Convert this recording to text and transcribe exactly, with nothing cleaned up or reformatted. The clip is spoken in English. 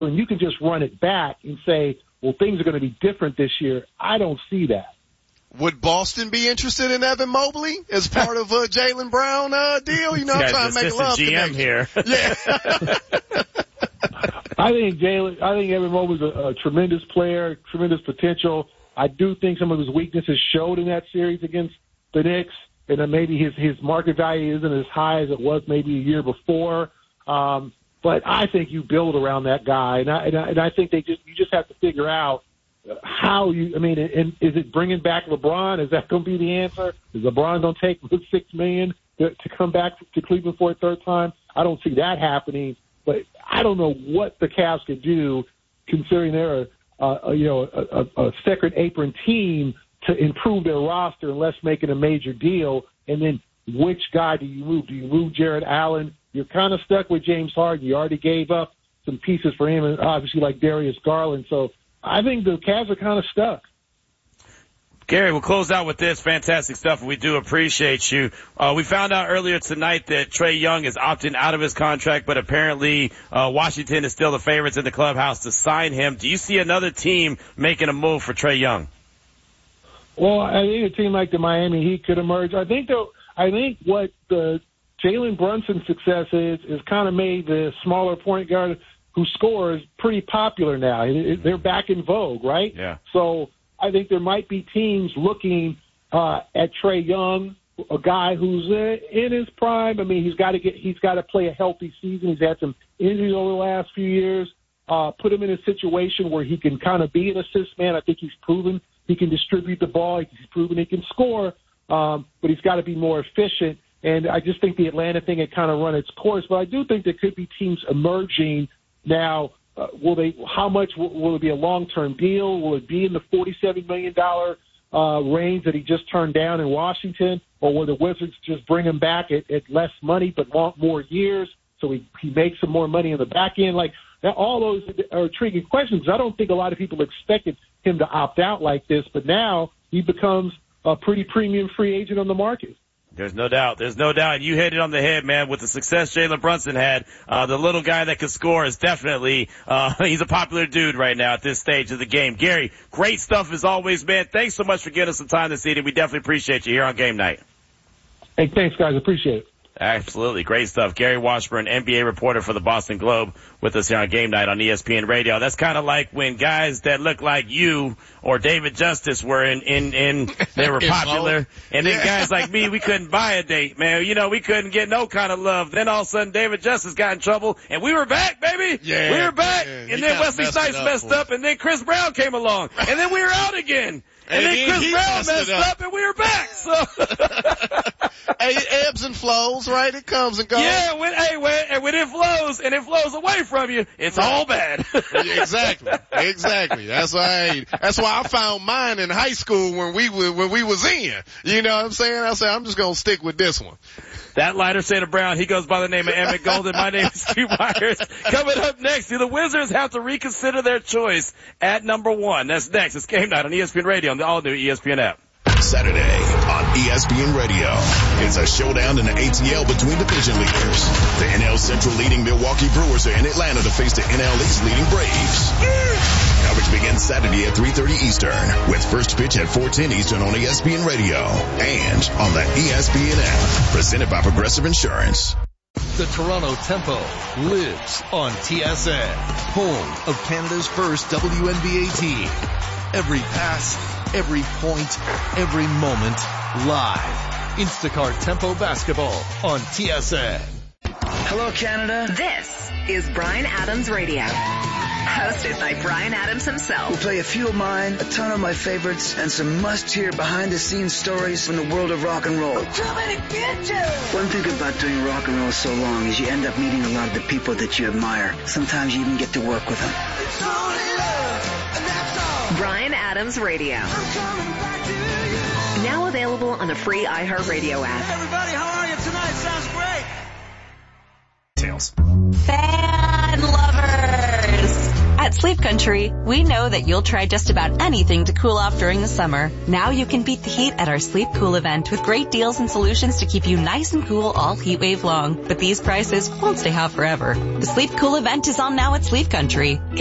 and you can just run it back and say, well, things are going to be different this year. I don't see that. Would Boston be interested in Evan Mobley as part of a Jaylen Brown uh, deal? You know, I'm trying to make a love G M connection here. Yeah. I think Jaylen, I think Evan Mobley's a, a tremendous player, tremendous potential. I do think some of his weaknesses showed in that series against the Knicks, and then maybe his, his market value isn't as high as it was maybe a year before. Um, but I think you build around that guy, and I, and I, and I think they just you just have to figure out how you, I mean, and is it bringing back LeBron? Is that going to be the answer? Is LeBron going to take six million dollars to, to come back to Cleveland for a third time? I don't see that happening, but I don't know what the Cavs could do considering they're a, a you know, a, a second apron team to improve their roster unless making a major deal. And then which guy do you move? Do you move Jared Allen? You're kind of stuck with James Harden. You already gave up some pieces for him, and obviously like Darius Garland. So I think the Cavs are kind of stuck. Gary, we'll close out with this. Fantastic stuff. We do appreciate you. Uh, we found out earlier tonight that Trae Young is opting out of his contract, but apparently uh, Washington is still the favorites in the clubhouse to sign him. Do you see another team making a move for Trae Young? Well, I think a team like the Miami Heat could emerge. I think though, I think what the Jalen Brunson's success is is kind of made the smaller point guard who scores pretty popular now. They're back in vogue, right? Yeah. So I think there might be teams looking uh, at Trae Young, a guy who's uh, in his prime. I mean, he's got to get, he's got to play a healthy season. He's had some injuries over the last few years. Uh, put him in a situation where he can kind of be an assist man. I think he's proven he can distribute the ball. He's proven he can score, um, but he's got to be more efficient. And I just think the Atlanta thing had kind of run its course. But I do think there could be teams emerging. Now, uh, will they? How much will, will it be a long-term deal? Will it be in the forty-seven million dollars uh, range that he just turned down in Washington, or will the Wizards just bring him back at, at less money but want more years so he, he makes some more money in the back end? Like now, all those are intriguing questions. I don't think a lot of people expected him to opt out like this, but now he becomes a pretty premium free agent on the market. There's no doubt. There's no doubt. You hit it on the head, man. With the success Jalen Brunson had, uh, the little guy that could score is definitely, uh, he's a popular dude right now at this stage of the game. Gary, great stuff as always, man. Thanks so much for giving us some time this evening. We definitely appreciate you here on Game Night. Hey, thanks, guys. Appreciate it. Absolutely. Great stuff. Gary Washburn, N B A reporter for the Boston Globe, with us here on Game Night on E S P N Radio. That's kind of like when guys that look like you or David Justice were in, in, in they were popular. And then guys like me, we couldn't buy a date, man. You know, we couldn't get no kind of love. Then all of a sudden David Justice got in trouble and we were back, baby. Yeah, we were back. yeah. And then Wesley Snipes messed up and then Chris Brown came along and then we were out again. And, and then Chris Brown messed up. up and we were back. So hey, it ebbs and flows, right? It comes and goes. Yeah, when hey, when, and when it flows and it flows away from you, it's right. all bad. Exactly, exactly. That's why. That's why I found mine in high school when we were when we was in. You know what I'm saying? I said I'm just gonna stick with this one. That lighter shade of brown, he goes by the name of Emmett Golden. My name is Q Myers. Coming up next, do the Wizards have to reconsider their choice at number one? That's next. It's Game Night on E S P N Radio on the all-new E S P N app. Saturday on E S P N Radio. It's a showdown in the A T L between division leaders. The N L Central leading Milwaukee Brewers are in Atlanta to face the N L East leading Braves. Coverage begins Saturday at three thirty Eastern with first pitch at four ten Eastern on E S P N Radio and on the E S P N app. Presented by Progressive Insurance. The Toronto Tempo lives on T S N, home of Canada's first W N B A team. Every pass, every point, every moment, live. Instacart Tempo Basketball on T S N. Hello, Canada. This is Bryan Adams Radio. Hosted by Bryan Adams himself. We'll play a few of mine, a ton of my favorites, and some must-hear behind-the-scenes stories from the world of rock and roll. Too many bitches! One thing about doing rock and roll so long is you end up meeting a lot of the people that you admire. Sometimes you even get to work with them. It's only love, and that's all. Bryan Adams Radio. I'm coming back to you. Now available on the free iHeartRadio app. Hey everybody, how are you tonight? Sounds great. Tails. Fan lovers. At At Sleep Country, we know that you'll try just about anything to cool off during the summer. Now you can beat the heat at our Sleep Cool event with great deals and solutions to keep you nice and cool all heat wave long. But these prices won't stay hot forever. The Sleep Cool event is on now at Sleep Country.